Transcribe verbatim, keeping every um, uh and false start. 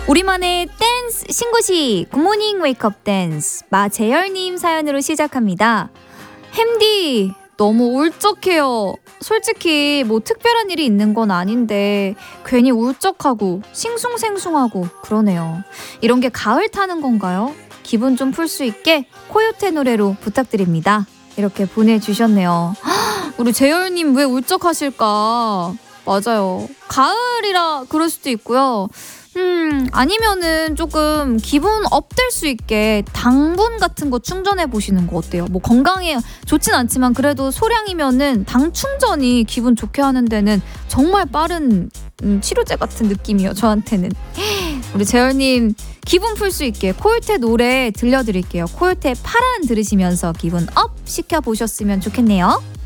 우리만의 댄스 신고식 굿모닝 웨이크업 댄스 마재열님 사연으로 시작합니다. 햄디 너무 울적해요. 솔직히 뭐 특별한 일이 있는 건 아닌데 괜히 울적하고 싱숭생숭하고 그러네요. 이런 게 가을 타는 건가요? 기분 좀 풀 수 있게 코요테 노래로 부탁드립니다. 이렇게 보내주셨네요. 우리 재열님 왜 울적하실까? 맞아요. 가을이라 그럴 수도 있고요. 음 아니면은 조금 기분 업 될 수 있게 당분 같은 거 충전해 보시는 거 어때요? 뭐 건강에 좋진 않지만 그래도 소량이면은 당 충전이 기분 좋게 하는 데는 정말 빠른 음, 치료제 같은 느낌이요. 저한테는. 우리 재열님 기분 풀 수 있게 코요테 노래 들려드릴게요. 코요테 파란 들으시면서 기분 업 시켜보셨으면 좋겠네요.